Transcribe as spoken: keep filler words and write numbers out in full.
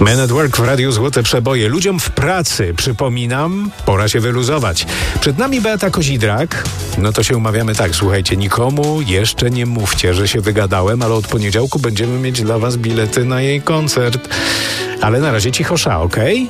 Men at Work w Radiu Złote Przeboje. Ludziom w pracy, przypominam, pora się wyluzować. Przed nami Beata Kozidrak. No to się umawiamy tak, słuchajcie, nikomu jeszcze nie mówcie, że się wygadałem, ale od poniedziałku będziemy mieć dla was bilety na jej koncert. Ale na razie cichosza, okej?